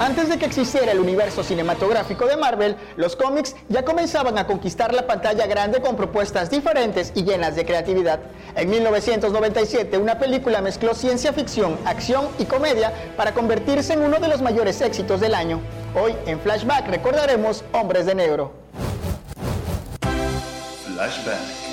Antes de que existiera el universo cinematográfico de Marvel, los cómics ya comenzaban a conquistar la pantalla grande con propuestas diferentes y llenas de creatividad. En 1997, una película mezcló ciencia ficción, acción y comedia para convertirse en uno de los mayores éxitos del año. Hoy, en Flashback, recordaremos Hombres de Negro. Flashback.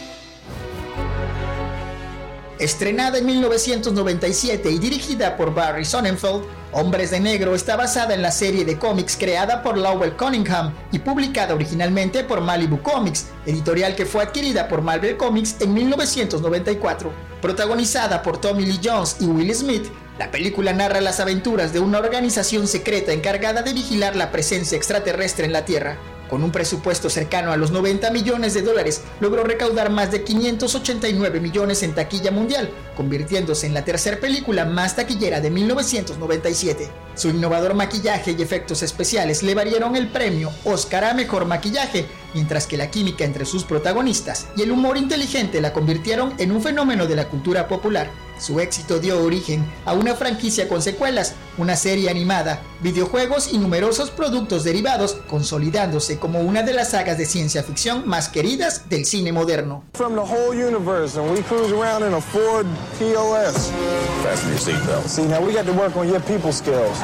Estrenada en 1997 y dirigida por Barry Sonnenfeld, Hombres de Negro está basada en la serie de cómics creada por Lowell Cunningham y publicada originalmente por Malibu Comics, editorial que fue adquirida por Marvel Comics en 1994. Protagonizada por Tommy Lee Jones y Will Smith, la película narra las aventuras de una organización secreta encargada de vigilar la presencia extraterrestre en la Tierra. Con un presupuesto cercano a los $90 millones, logró recaudar más de 589 millones en taquilla mundial, convirtiéndose en la tercera película más taquillera de 1997. Su innovador maquillaje y efectos especiales le valieron el premio Oscar a Mejor Maquillaje, mientras que la química entre sus protagonistas y el humor inteligente la convirtieron en un fenómeno de la cultura popular. Su éxito dio origen a una franquicia con secuelas, una serie animada, videojuegos y numerosos productos derivados, consolidándose como una de las sagas de ciencia ficción más queridas del cine moderno. From the whole universe, and we cruise around in a Ford POS. Fasten your seatbelts. See, now we got to work on your people skills.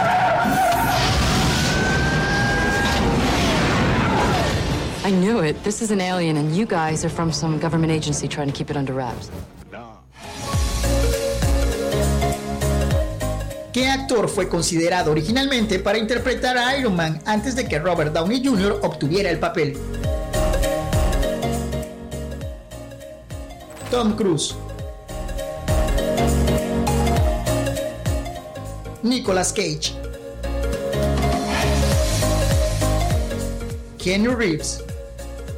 I knew it. This is an alien, and you guys are from some government agency trying to keep it under wraps. ¿Qué actor fue considerado originalmente para interpretar a Iron Man antes de que Robert Downey Jr. obtuviera el papel? Tom Cruise, Nicolas Cage, Keanu Reeves,